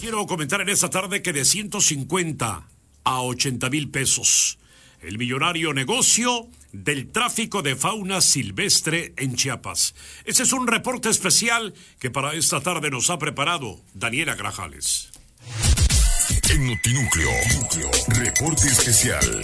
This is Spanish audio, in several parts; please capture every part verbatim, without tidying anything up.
quiero comentar en esta tarde que de ciento cincuenta a ochenta mil pesos, el millonario negocio del tráfico de fauna silvestre en Chiapas. Ese es un reporte especial que para esta tarde nos ha preparado Daniela Grajales. En Notinúcleo, reporte especial.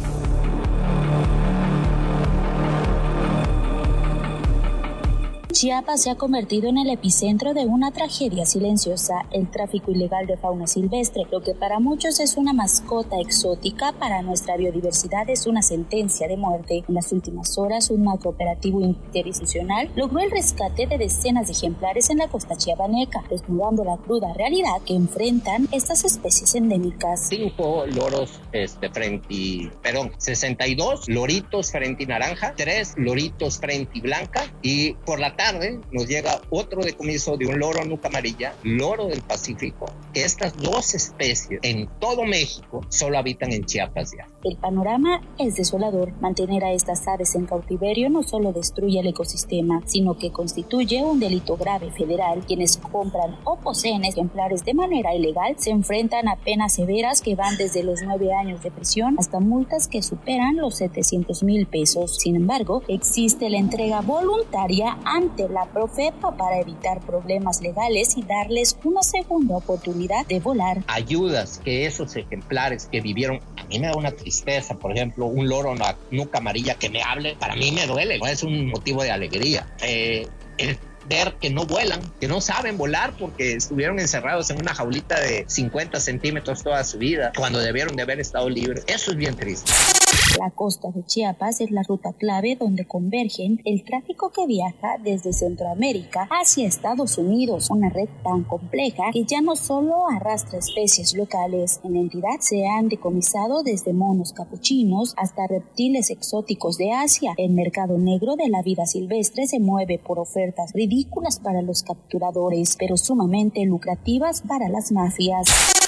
Chiapas se ha convertido en el epicentro de una tragedia silenciosa, el tráfico ilegal de fauna silvestre. Lo que para muchos es una mascota exótica, para nuestra biodiversidad es una sentencia de muerte. En las últimas horas, un macrooperativo interinstitucional logró el rescate de decenas de ejemplares en la costa chiapaneca, desnudando la cruda realidad que enfrentan estas especies endémicas. Cinco loros este, frente, perdón, sesenta y dos loritos frente naranja, tres loritos frente blanca, y por la tarde nos llega otro decomiso de un loro nuca amarilla, loro del Pacífico. Estas dos especies en todo México solo habitan en Chiapas ya. El panorama es desolador. Mantener a estas aves en cautiverio no solo destruye el ecosistema, sino que constituye un delito grave federal. Quienes compran o poseen ejemplares de manera ilegal se enfrentan a penas severas que van desde los nueve años de prisión hasta multas que superan los setecientos mil pesos. Sin embargo, existe la entrega voluntaria ante la Profepa para evitar problemas legales y darles una segunda oportunidad de volar. Ayudas que esos ejemplares que vivieron, a mí me da una tristeza, por ejemplo, un loro nuca amarilla que me hable, para mí me duele, no es un motivo de alegría. Eh, el ver que no vuelan, que no saben volar porque estuvieron encerrados en una jaulita de cincuenta centímetros toda su vida, cuando debieron de haber estado libres. Eso es bien triste. La costa de Chiapas es la ruta clave donde convergen el tráfico que viaja desde Centroamérica hacia Estados Unidos, una red tan compleja que ya no solo arrastra especies locales. En la entidad se han decomisado desde monos capuchinos hasta reptiles exóticos de Asia. El mercado negro de la vida silvestre se mueve por ofertas ridículas para los capturadores, pero sumamente lucrativas para las mafias.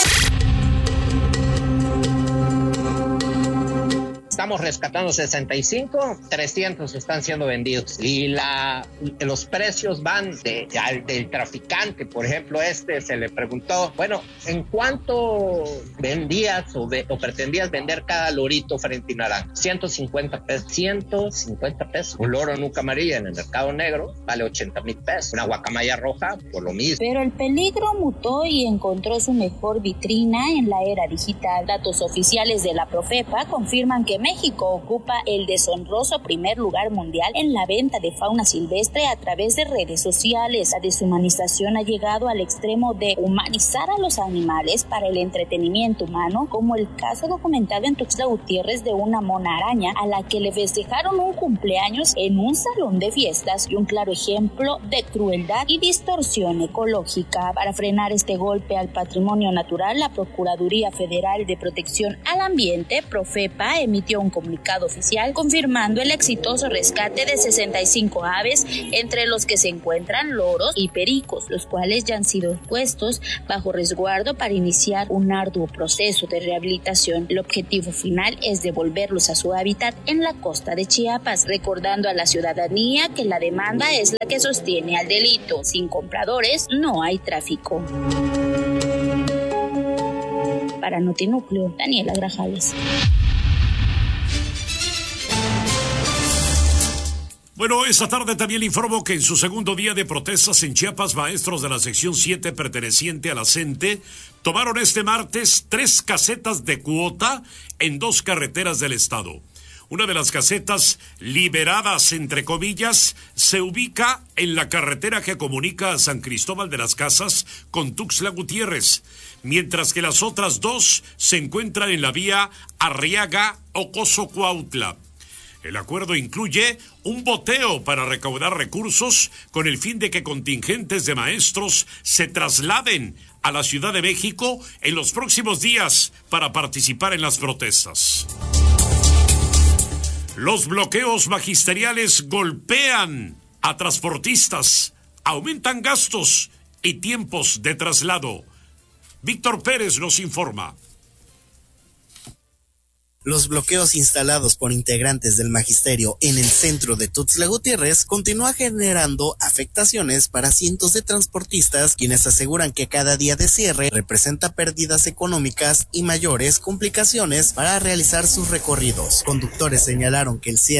Estamos rescatando sesenta y cinco, trescientos están siendo vendidos y la, los precios van de, de, del traficante. Por ejemplo, este se le preguntó, bueno, ¿en cuánto vendías o, ve, o pretendías vender cada lorito frente naranja? ciento cincuenta pesos. ciento cincuenta pesos. Un loro nuca amarilla en el mercado negro vale ochenta mil pesos. Una guacamaya roja por lo mismo. Pero el peligro mutó y encontró su mejor vitrina en la era digital. Datos oficiales de la Profepa confirman que México ocupa el deshonroso primer lugar mundial en la venta de fauna silvestre a través de redes sociales. La deshumanización ha llegado al extremo de humanizar a los animales para el entretenimiento humano, como el caso documentado en Tuxtla Gutiérrez de una mona araña a la que le festejaron un cumpleaños en un salón de fiestas, y un claro ejemplo de crueldad y distorsión ecológica. Para frenar este golpe al patrimonio natural, la Procuraduría Federal de Protección al Ambiente, Profepa, emitió un comunicado oficial confirmando el exitoso rescate de sesenta y cinco aves, entre los que se encuentran loros y pericos, los cuales ya han sido puestos bajo resguardo para iniciar un arduo proceso de rehabilitación. El objetivo final es devolverlos a su hábitat en la costa de Chiapas, recordando a la ciudadanía que la demanda es la que sostiene al delito. Sin compradores no hay tráfico. Para Notinúcleo, Daniela Grajales. Bueno, esta tarde también le informo que en su segundo día de protestas en Chiapas, maestros de la sección siete perteneciente a la CENTE tomaron este martes tres casetas de cuota en dos carreteras del estado. Una de las casetas liberadas, entre comillas, se ubica en la carretera que comunica a San Cristóbal de las Casas con Tuxtla Gutiérrez, mientras que las otras dos se encuentran en la vía Arriaga-Ocoso-Cuautla. El acuerdo incluye un boteo para recaudar recursos con el fin de que contingentes de maestros se trasladen a la Ciudad de México en los próximos días para participar en las protestas. Los bloqueos magisteriales golpean a transportistas, aumentan gastos y tiempos de traslado. Víctor Pérez nos informa. Los bloqueos instalados por integrantes del magisterio en el centro de Tuxtla Gutiérrez continúa generando afectaciones para cientos de transportistas, quienes aseguran que cada día de cierre representa pérdidas económicas y mayores complicaciones para realizar sus recorridos. Conductores señalaron que el cierre